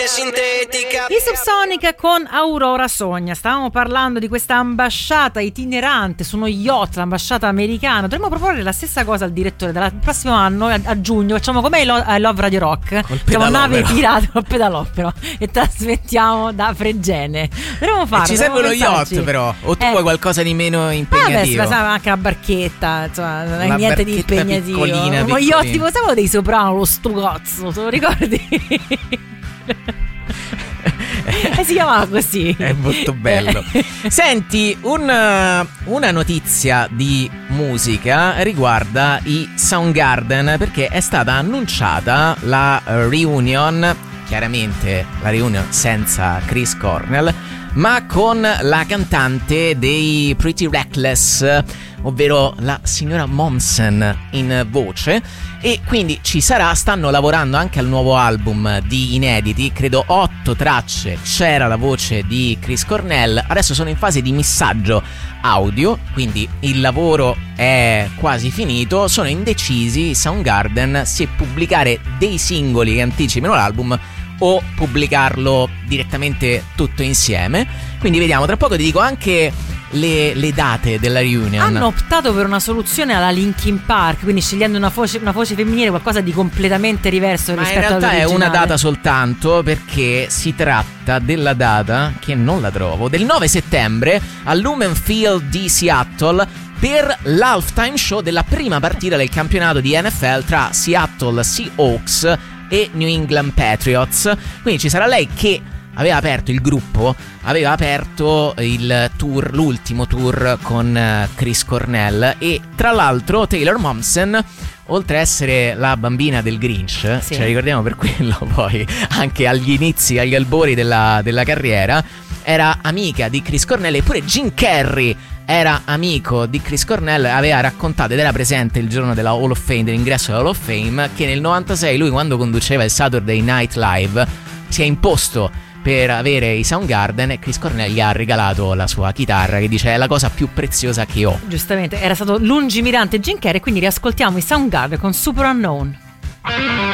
sintetica. I Subsonica con Aurora Sogna. Stavamo parlando di questa ambasciata itinerante su uno yacht, l'ambasciata americana. Dovremmo proporre la stessa cosa al direttore. Dal prossimo anno, a giugno, facciamo come Love Radio Rock. Siamo nave pirata col pedalopero e trasmettiamo da Fregene. Dovremmo farlo. Ci serve uno yacht, però. O tu vuoi qualcosa di meno impegnativo? Vabbè, anche una barchetta, insomma, non è niente di impegnativo. Piccolina. Uno yacht tipo, sai, dei Soprano, lo Stugozzo, te lo ricordi? Si chiamava così. È molto bello. Senti, una notizia di musica riguarda i Soundgarden, perché è stata annunciata la reunion, chiaramente la reunion senza Chris Cornell, ma con la cantante dei Pretty Reckless, ovvero la signora Momsen in voce. E quindi ci sarà, stanno lavorando anche al nuovo album di inediti, credo 8 tracce, c'era la voce di Chris Cornell, adesso sono in fase di missaggio audio, quindi il lavoro è quasi finito, sono indecisi i Soundgarden se pubblicare dei singoli che anticipino l'album o pubblicarlo direttamente tutto insieme. Quindi vediamo, tra poco ti dico anche le date della reunion. Hanno optato per una soluzione alla Linkin Park, quindi scegliendo una voce femminile, qualcosa di completamente diverso rispetto all'originale. Ma in realtà è una data soltanto, perché si tratta della data, che non la trovo, del 9 settembre al Lumen Field di Seattle, per l'halftime show della prima partita del campionato di NFL tra Seattle Seahawks e New England Patriots. Quindi ci sarà lei che aveva aperto il gruppo, aveva aperto il tour, l'ultimo tour con Chris Cornell. E tra l'altro Taylor Momsen, oltre a essere la bambina del Grinch, sì, ce la ricordiamo per quello poi anche agli inizi, agli albori della carriera, era amica di Chris Cornell. E pure Jim Carrey era amico di Chris Cornell, aveva raccontato ed era presente il giorno della Hall of Fame, dell'ingresso alla Hall of Fame, che nel 96 lui, quando conduceva il Saturday Night Live, si è imposto per avere i Soundgarden, e Chris Cornell gli ha regalato la sua chitarra, che dice è la cosa più preziosa che ho. Giustamente, era stato lungimirante Jim Carrey, quindi riascoltiamo i Soundgarden con Super Unknown.